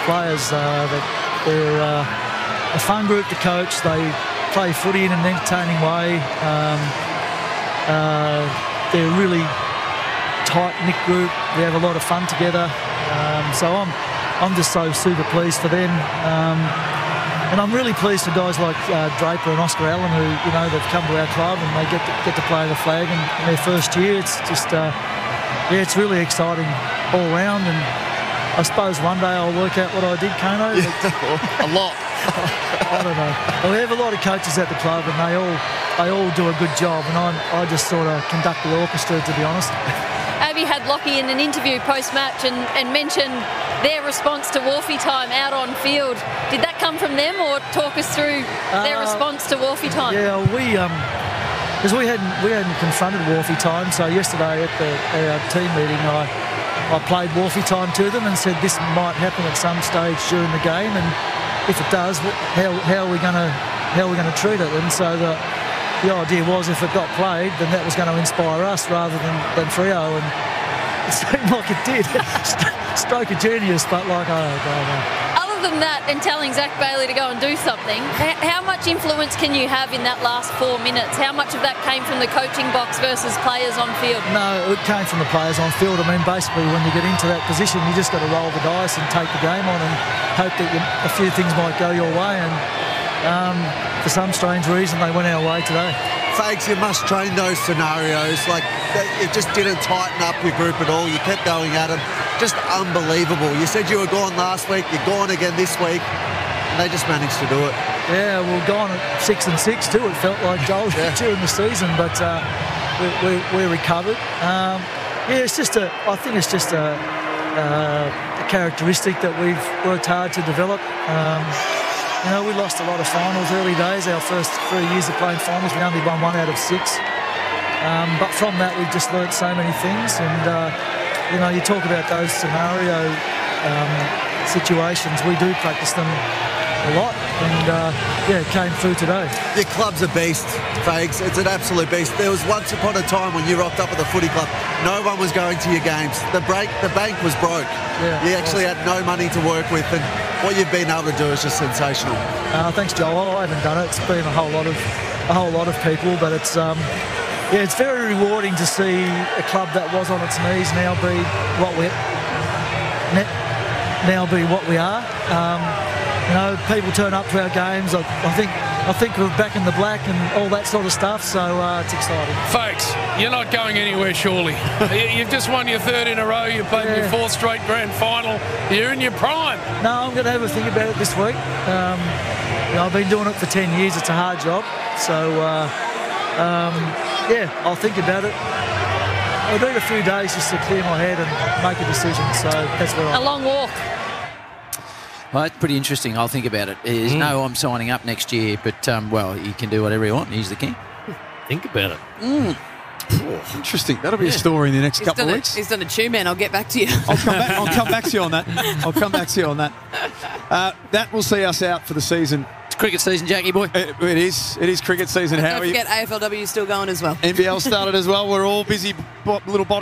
players. They're a fun group to coach. They play footy in an entertaining way. They're a really tight-knit group. We have a lot of fun together. So I'm just so super pleased for them. And I'm really pleased for guys like Draper and Oscar Allen, who, they've come to our club and they get to play the flag in their first year. It's just, it's really exciting all round. And I suppose one day I'll work out what I did, Kano. A lot. I don't know. Well, we have a lot of coaches at the club, and they all do a good job, and I just sort of conduct the orchestra, to be honest. Abby had Lockie in an interview post-match and mentioned their response to Wharfie time out on field. Did that come from them, or talk us through their response to Wharfie time? Yeah, because we hadn't confronted Wharfie time, so yesterday at our team meeting, I played Wharfie time to them and said this might happen at some stage during the game, and if it does, how are we going to treat it? And so the idea was, if it got played, then that was going to inspire us rather than Freo, and it seemed like it did. Stroke of genius, but I don't know. Other than that, and telling Zach Bailey to go and do something, how much influence can you have in that last 4 minutes? How much of that came from the coaching box versus players on field? No, it came from the players on field. I mean, basically, when you get into that position, you just got to roll the dice and take the game on and hope that a few things might go your way. And for some strange reason, they went our way today. Fags, you must train those scenarios. It just didn't tighten up your group at all. You kept going at them. Just unbelievable. You said you were gone last week. You're gone again this week. And they just managed to do it. Yeah, we're gone at 6-6 too. It felt like Joel during the season, but we recovered. I think it's just a characteristic that we've worked hard to develop. We lost a lot of finals early days. Our first 3 years of playing finals, we only won 1 out of 6. But from that, we've just learnt so many things. And, you talk about those scenario situations. We do practice them a lot. And, it came through today. Your club's a beast, Fags. It's an absolute beast. There was once upon a time when you rocked up at the footy club, no one was going to your games. The bank was broke. Yeah, you actually had no money to work with, and what you've been able to do is just sensational. Thanks, Joel. I haven't done it. It's been a whole lot of people, but it's it's very rewarding to see a club that was on its knees now be what we are. People turn up to our games. I think we're back in the black and all that sort of stuff, so it's exciting. Folks, you're not going anywhere, surely. You've just won your 3rd in a row. You've played your 4th straight grand final. You're in your prime. No, I'm going to have a think about it this week. I've been doing it for 10 years. It's a hard job. So, I'll think about it. I'll need a few days just to clear my head and make a decision. So that's where I'm. A long walk. Well, that's pretty interesting. I'll think about it. There's no I'm signing up next year, but, you can do whatever you want. He's the king. Think about it. Oh, interesting. That'll be a story in the next couple of weeks. He's done a two-man. I'll get back to you. I'll come back to you on that. That will see us out for the season. It's cricket season, Jackie boy. It is cricket season. Don't forget AFLW is still going as well. NBL started as well. We're all busy little body